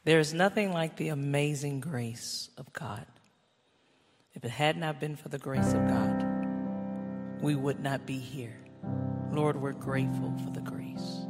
There is nothing like the amazing grace of God. If it had not been for the grace of God, we would not be here. Lord, we're grateful for the grace.